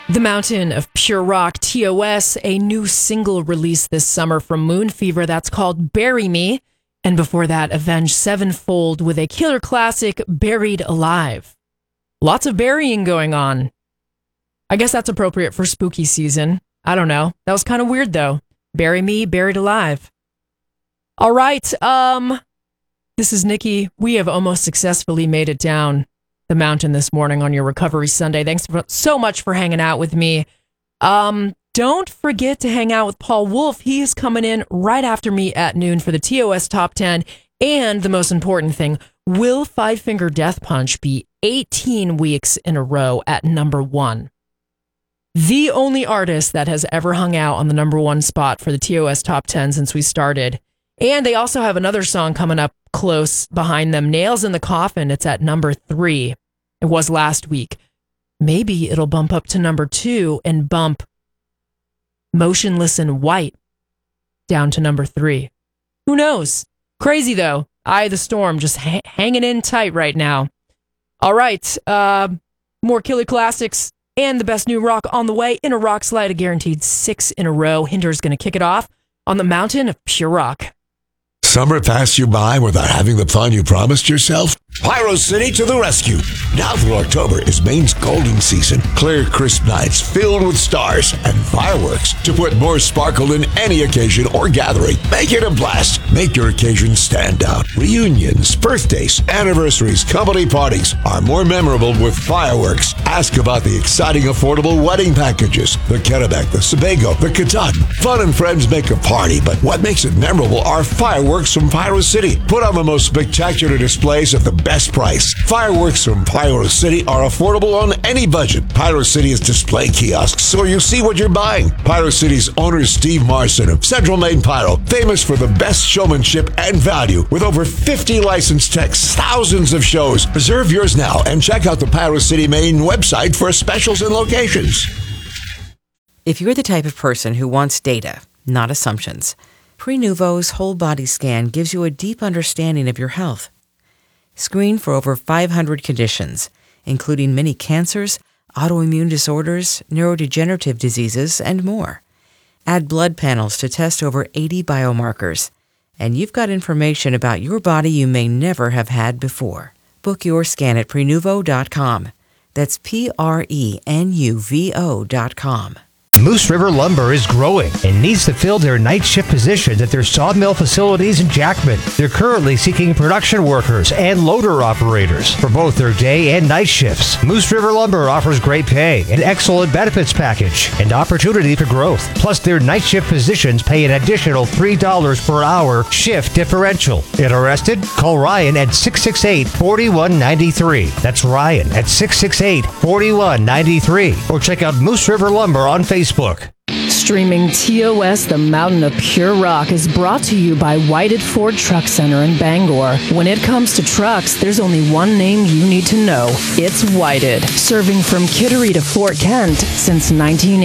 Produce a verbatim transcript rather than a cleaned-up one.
The Mountain of Pure Rock, T O S, a new single released this summer from Moon Fever that's called Bury Me. And before that, Avenged Sevenfold with a killer classic, Buried Alive. Lots of burying going on. I guess that's appropriate for spooky season. I don't know. That was kind of weird, though. Bury Me, Buried Alive. All right. Um, this is Nikki. We have almost successfully made it down the mountain this morning on your Recovery Sunday. Thanks for, so much for hanging out with me. Um, don't forget to hang out with Paul Wolf. He is coming in right after me at noon for the T O S Top ten. And the most important thing, will Five Finger Death Punch be eighteen weeks in a row at number one? The only artist that has ever hung out on the number one spot for the T O S Top ten since we started. And they also have another song coming up close behind them, Nails in the Coffin. It's at number three. It was last week. Maybe it'll bump up to number two and bump Motionless in White down to number three. Who knows? Crazy, though. Eye of the Storm just ha- hanging in tight right now. All right. Uh, more killer classics and the best new rock on the way in a rock slide, a guaranteed six in a row. Hinder's going to kick it off on the Mountain of Pure Rock. Summer passed you by without having the fun you promised yourself? Pyro City to the rescue. Now through October is Maine's golden season. Clear, crisp nights filled with stars and fireworks to put more sparkle in any occasion or gathering. Make it a blast. Make your occasion stand out. Reunions, birthdays, anniversaries, company parties are more memorable with fireworks. Ask about the exciting, affordable wedding packages. The Kennebec, the Sebago, the Katahdin. Fun and friends make a party, but what makes it memorable are fireworks from Pyro City. Put on the most spectacular displays at the best price. Fireworks from Pyro City are affordable on any budget. Pyro City is display kiosks, so you see what you're buying. Pyro City's owner, Steve Marson of Central Maine Pyro, famous for the best showmanship and value, with over fifty licensed techs, thousands of shows. Reserve yours now and check out the Pyro City Maine website for specials and locations. If you're the type of person who wants data, not assumptions, Prenuvo's whole body scan gives you a deep understanding of your health. Screen for over five hundred conditions, including many cancers, autoimmune disorders, neurodegenerative diseases, and more. Add blood panels to test over eighty biomarkers, and you've got information about your body you may never have had before. Book your scan at Prenuvo dot com. That's P R E N U V O dot com. Moose River Lumber is growing and needs to fill their night shift positions at their sawmill facilities in Jackman. They're currently seeking production workers and loader operators for both their day and night shifts. Moose River Lumber offers great pay, an excellent benefits package, and opportunity for growth. Plus, their night shift positions pay an additional three dollars per hour shift differential. Interested? Call Ryan at six six eight, four one nine three. That's Ryan at six six eight, four one nine three. Or check out Moose River Lumber on Facebook. Streaming T O S, the Mountain of Pure Rock, is brought to you by Whited Ford Truck Center in Bangor. When it comes to trucks, there's only one name you need to know. It's Whited. Serving from Kittery to Fort Kent since nineteen eighty.